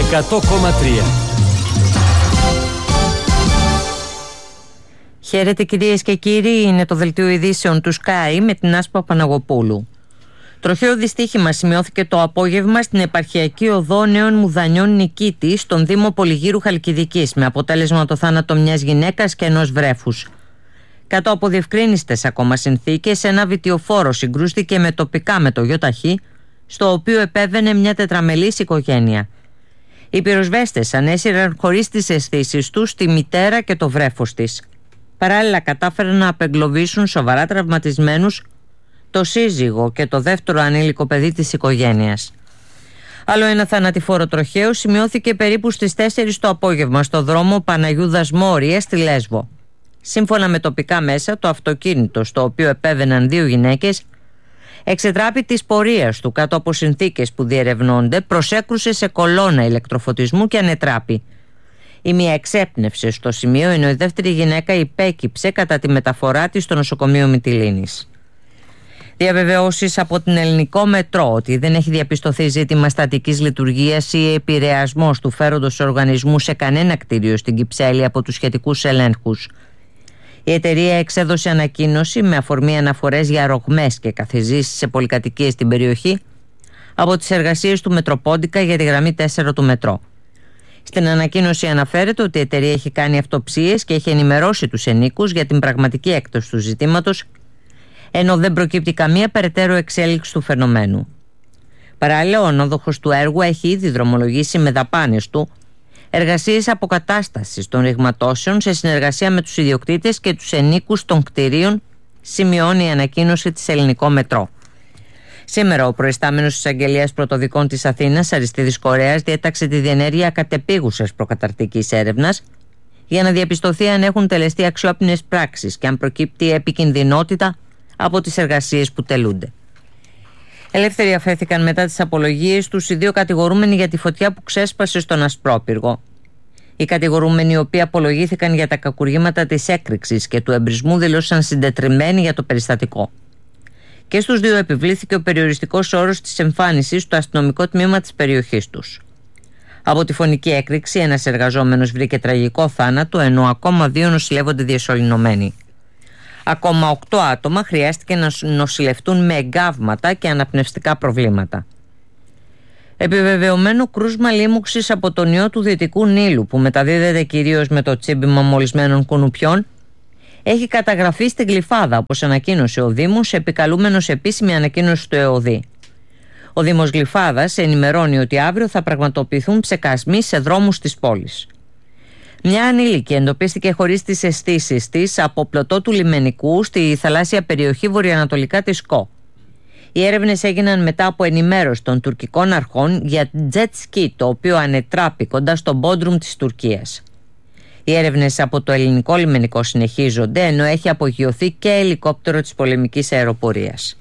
100,3. Χαίρετε κυρίες και κύριοι, είναι το δελτίο ειδήσεων του Sky με την Άσπα Παναγοπούλου. Τροχαίο δυστύχημα σημειώθηκε το απόγευμα στην επαρχιακή οδό Νέων Μουδανιών Νικήτη στον Δήμο Πολυγύρου Χαλκιδικής, με αποτέλεσμα το θάνατο μιας γυναίκας και ενός βρέφους. Κάτω από διευκρίνιστες ακόμα συνθήκες, ένα βιτιοφόρο συγκρούστηκε με τοπικά μετογιοταχή, στο οποίο επέβαινε μια τετραμελής οικογένεια. Οι πυροσβέστες ανέσυραν χωρίς τις αισθήσεις τους τη μητέρα και το βρέφος της. Παράλληλα κατάφεραν να απεγκλωβίσουν σοβαρά τραυματισμένους το σύζυγο και το δεύτερο ανήλικο παιδί της οικογένειας. Άλλο ένα θανατηφόρο τροχαίο σημειώθηκε περίπου στις 4 το απόγευμα στο δρόμο Παναγιούδας Μόρια στη Λέσβο. Σύμφωνα με τοπικά μέσα, το αυτοκίνητο στο οποίο επέβαιναν 2 γυναίκες εξετράπη της πορείας του κάτω από συνθήκες που διερευνώνται, προσέκρουσε σε κολόνα ηλεκτροφωτισμού και ανετράπη. Η μία εξέπνευσε στο σημείο, ενώ η δεύτερη γυναίκα υπέκυψε κατά τη μεταφορά της στο νοσοκομείο Μυτιλήνης. Διαβεβαιώσεις από την Ελληνικό Μετρό ότι δεν έχει διαπιστωθεί ζήτημα στατικής λειτουργίας ή επηρεασμός του φέροντος οργανισμού σε κανένα κτίριο στην Κυψέλη από τους σχετικούς ελέγχους. Η εταιρεία εξέδωσε ανακοίνωση με αφορμή αναφορές για ρογμές και καθιζήσεις σε πολυκατοικίες στην περιοχή από τις εργασίες του Μετροπόντικα για τη γραμμή 4 του Μετρό. Στην ανακοίνωση αναφέρεται ότι η εταιρεία έχει κάνει αυτοψίες και έχει ενημερώσει τους ενοίκους για την πραγματική έκδοση του ζητήματος, ενώ δεν προκύπτει καμία περαιτέρω εξέλιξη του φαινομένου. Παράλληλα, ο ανώδοχος του έργου έχει ήδη δρομολογήσει με δαπάνες του εργασίες αποκατάστασης των ρηγματώσεων σε συνεργασία με τους ιδιοκτήτες και τους ενοίκους των κτηρίων, σημειώνει η ανακοίνωση της Ελληνικό Μετρό. Σήμερα, ο προϊστάμενος της Αγγελίας Πρωτοδικών της Αθήνας, Αριστίδης Κορέας, διέταξε τη διενέργεια κατεπίγουσας προκαταρκτικής έρευνας για να διαπιστωθεί αν έχουν τελεστεί αξιόπινες πράξεις και αν προκύπτει επικινδυνότητα από τις εργασίες που τελούνται. Ελεύθεροι αφέθηκαν μετά τις απολογίες τους οι 2 κατηγορούμενοι για τη φωτιά που ξέσπασε στον Ασπρόπυργο. Οι κατηγορούμενοι, οι οποίοι απολογήθηκαν για τα κακουργήματα της έκρηξης και του εμπρισμού, δηλώσαν συντετριμμένοι για το περιστατικό. Και στους 2 επιβλήθηκε ο περιοριστικός όρος της εμφάνισης στο αστυνομικό τμήμα της περιοχής τους. Από τη φωνική έκρηξη, ένας εργαζόμενος βρήκε τραγικό θάνατο, ενώ ακόμα 2 νοσηλεύονται διασωληνωμένοι. Ακόμα 8 άτομα χρειάστηκε να νοσηλευτούν με εγκάβματα και αναπνευστικά προβλήματα. Επιβεβαιωμένο κρούσμα λίμωξης από τον ιό του Δυτικού Νείλου, που μεταδίδεται κυρίως με το τσίμπημα μολυσμένων κουνουπιών, έχει καταγραφεί στην Γλυφάδα, όπως ανακοίνωσε ο Δήμος, επικαλούμενος επίσημη ανακοίνωση του ΕΟΔΗ. Ο Δήμος Γλυφάδας ενημερώνει ότι αύριο θα πραγματοποιηθούν ψεκασμοί σε δρόμους της πόλης. Μια ανήλικη εντοπίστηκε χωρίς τις αισθήσεις της από πλωτό του λιμενικού στη θαλάσσια περιοχή βορειοανατολικά της ΚΟ. Οι έρευνες έγιναν μετά από ενημέρωση των τουρκικών αρχών για jet ski, το οποίο ανετράπη κοντά στο Μπόντρουμ της Τουρκίας. Οι έρευνες από το ελληνικό λιμενικό συνεχίζονται, ενώ έχει απογειωθεί και ελικόπτερο της πολεμικής αεροπορίας.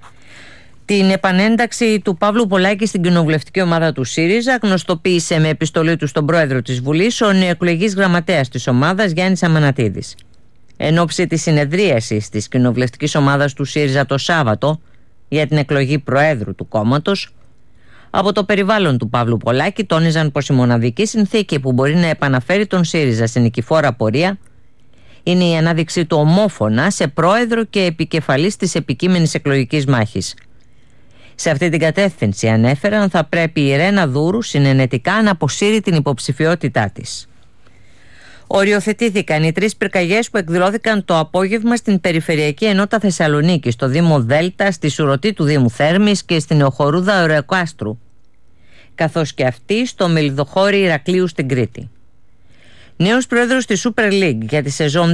Την επανένταξη του Παύλου Πολάκη στην κοινοβουλευτική ομάδα του ΣΥΡΙΖΑ γνωστοποίησε με επιστολή του στον πρόεδρο της Βουλής ο νεοεκλεγής γραμματέας της ομάδας Γιάννης Αμανατίδης. Εν ώψη της συνεδρίασης της κοινοβουλευτικής ομάδας του ΣΥΡΙΖΑ το Σάββατο για την εκλογή προέδρου του κόμματος, από το περιβάλλον του Παύλου Πολάκη τόνιζαν πως η μοναδική συνθήκη που μπορεί να επαναφέρει τον ΣΥΡΙΖΑ στην νικηφόρα πορεία είναι η ανάδειξή του ομόφωνα σε πρόεδρο και επικεφαλής της επικείμενης εκλογικής μάχης. Σε αυτή την κατεύθυνση, ανέφεραν, θα πρέπει η Ρένα Δούρου συνενετικά να αποσύρει την υποψηφιότητά της. Οριοθετήθηκαν οι 3 πυρκαγιές που εκδηλώθηκαν το απόγευμα στην Περιφερειακή Ενότητα Θεσσαλονίκη, στο Δήμο Δέλτα, στη Σουρωτή του Δήμου Θέρμης και στην Νεοχορούδα Ωρεοκάστρου, καθώς και αυτή στο Μελιδοχώρι Ηρακλείου στην Κρήτη. Νέος πρόεδρος της Super League για τη σεζόν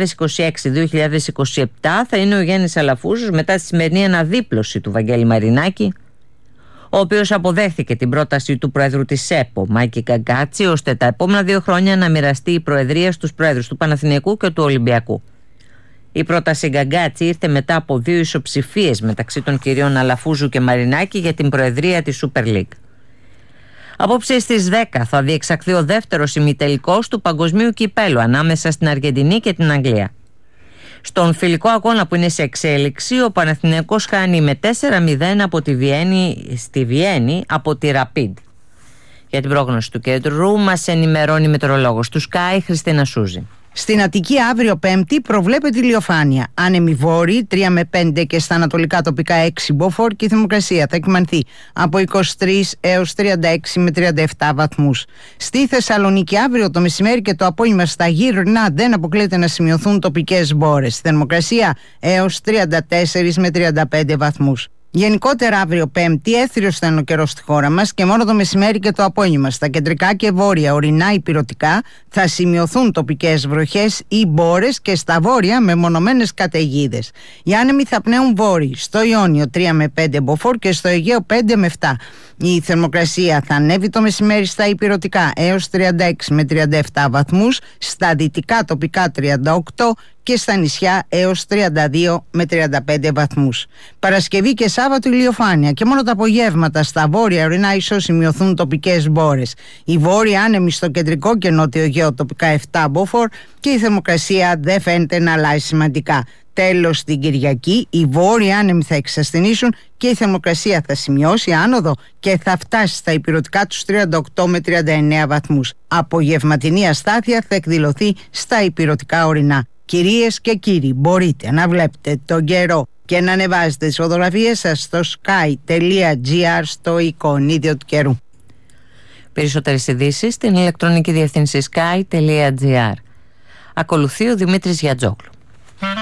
2026-2027 θα είναι ο Γιάννης Αλαφούζος, μετά τη σημερινή αναδίπλωση του Βαγγέλη Μαρινάκη, ο οποίος αποδέχθηκε την πρόταση του πρόεδρου της ΕΠΟ, Μάκη Γκαγκάτση, ώστε τα επόμενα 2 χρόνια να μοιραστεί η προεδρία στους πρόεδρους του Παναθηναϊκού και του Ολυμπιακού. Η πρόταση Γκαγκάτση ήρθε μετά από 2 ισοψηφίες μεταξύ των κυρίων Αλαφούζου και Μαρινάκη για την προεδρία της Super League. Απόψε στις 10 θα διεξαχθεί ο δεύτερος ημιτελικός του Παγκοσμίου Κυπέλου ανάμεσα στην Αργεντινή και την Αγγλία. Στον φιλικό αγώνα που είναι σε εξέλιξη, ο Παναθηναϊκός χάνει με 4-0 από τη Βιέννη, στη Βιέννη από τη Rapid. Για την πρόγνωση του κέντρου μας ενημερώνει η μετεωρολόγος του Sky, Χριστίνα Σούζη. Στην Αττική αύριο Πέμπτη προβλέπεται ηλιοφάνεια. Άνεμοι βόρειοι 3 με 5 και στα ανατολικά τοπικά 6 μποφόρ και η θερμοκρασία θα κυμανθεί από 23 έως 36 με 37 βαθμούς. Στη Θεσσαλονίκη αύριο το μεσημέρι και το απόγευμα στα γύρω-νά δεν αποκλείεται να σημειωθούν τοπικές μπόρες. Θερμοκρασία έως 34 με 35 βαθμούς. Γενικότερα αύριο Πέμπτη έθριος θα είναι ο καιρός στη χώρα μας και μόνο το μεσημέρι και το απόγευμα στα κεντρικά και βόρεια ορεινά ηπειρωτικά θα σημειωθούν τοπικές βροχές ή μπόρες και στα βόρεια μεμονωμένες καταιγίδες. Οι άνεμοι θα πνέουν βόρειοι, στο Ιόνιο 3 με 5 μποφόρ και στο Αιγαίο 5 με 7. Η θερμοκρασία θα ανέβει το μεσημέρι στα ηπειρωτικά έως 36 με 37 βαθμούς, στα δυτικά τοπικά 38 και στα νησιά έως 32 με 35 βαθμούς. Παρασκευή και Σάββατο ηλιοφάνεια και μόνο τα απογεύματα στα βόρεια ορεινά ίσως σημειωθούν τοπικές μπόρες. Οι βόρειοι άνεμοι στο κεντρικό και νότιο Αιγαίο τοπικά 7 μποφόρ και η θερμοκρασία δεν φαίνεται να αλλάζει σημαντικά. Τέλος, την Κυριακή οι βόρειοι άνεμοι θα εξασθενήσουν και η θερμοκρασία θα σημειώσει άνοδο και θα φτάσει στα ηπειρωτικά τους 38 με 39 βαθμούς. Απογευματινή αστάθεια θα εκδηλωθεί στα ηπειρωτικά ορεινά. Κυρίες και κύριοι, μπορείτε να βλέπετε τον καιρό και να ανεβάζετε τις φωτογραφίες σας στο sky.gr στο εικονίδιο του καιρού. Περισσότερες ειδήσεις στην ηλεκτρονική διεύθυνση sky.gr. Ακολουθεί ο Δημήτρης Γιατζόγλου.